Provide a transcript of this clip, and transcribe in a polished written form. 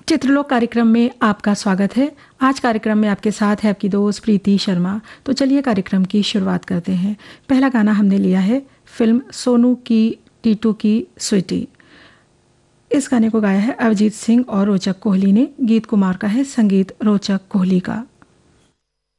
चित्रलोक कार्यक्रम में आपका स्वागत है। आज कार्यक्रम में आपके साथ है आपकी दोस्त प्रीति शर्मा। तो चलिए कार्यक्रम की शुरुआत करते हैं। पहला गाना हमने लिया है फिल्म सोनू की टीटू की स्वीटी। इस गाने को गाया है अरिजीत सिंह और रोचक कोहली ने। गीत कुमार का है, संगीत रोचक कोहली का।